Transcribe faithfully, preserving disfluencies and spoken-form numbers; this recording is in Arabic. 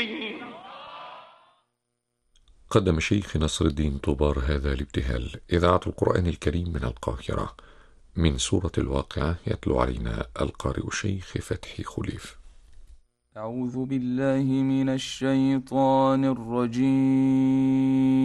قدم شيخ نصر الدين طوبار هذا الابتهال. إذاعة القرآن الكريم من القاهرة، من سورة الواقعة، يتلو علينا القارئ الشيخ فتحي خليف. أعوذ بالله من الشيطان الرجيم.